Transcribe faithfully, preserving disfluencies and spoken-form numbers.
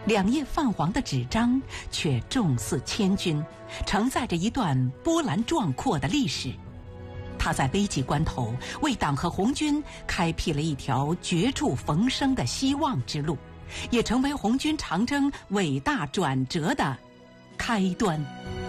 两页泛黄的纸张却重似千钧，承载着一段波澜壮阔的历史。他在危急关头为党和红军开辟了一条绝处逢生的希望之路，也成为红军长征伟大转折的开端。